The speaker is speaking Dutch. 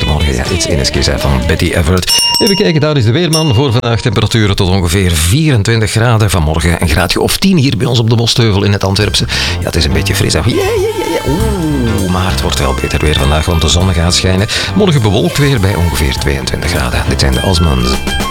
morgen. Ja, It's in a Kiss van Betty Everett. Even kijken, daar is de weerman voor vandaag. Temperaturen tot ongeveer 24 graden. Vanmorgen een graadje of 10 hier bij ons op de Mostheuvel in het Antwerpse. Ja, het is een beetje fris. Oeh, maar het wordt wel beter weer vandaag, want de zon gaat schijnen. Morgen bewolkt weer bij ongeveer 22 graden. Dit zijn de Osmonds.